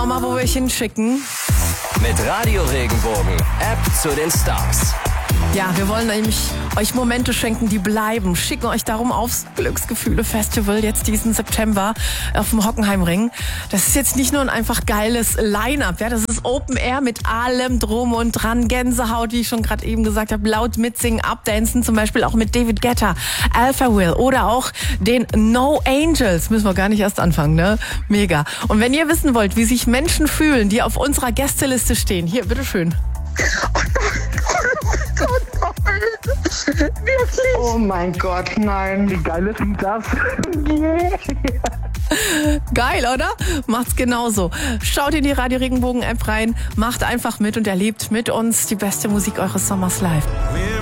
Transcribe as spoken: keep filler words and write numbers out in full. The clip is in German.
Mal, wo wir euch hinschicken. Mit Radio Regenbogen, App zu den Stars. Ja, wir wollen nämlich euch Momente schenken, die bleiben. Schicken euch darum aufs Glücksgefühle-Festival jetzt diesen September auf dem Hockenheimring. Das ist jetzt nicht nur ein einfach geiles Line-Up, ja, das ist Open Air mit allem drum und dran. Gänsehaut, wie ich schon gerade eben gesagt habe, laut mitsingen, abdancen, zum Beispiel auch mit David Guetta, Alpha Will oder auch den No Angels. Müssen wir gar nicht erst anfangen, ne? Mega. Und wenn ihr wissen wollt, wie sich Menschen fühlen, die auf unserer Gästeliste stehen, hier, bitteschön. Wirklich? Oh mein Gott, nein. Wie geil ist denn das? Geil, oder? Macht's genauso. Schaut in die Radio Regenbogen App rein, macht einfach mit und erlebt mit uns die beste Musik eures Sommers live.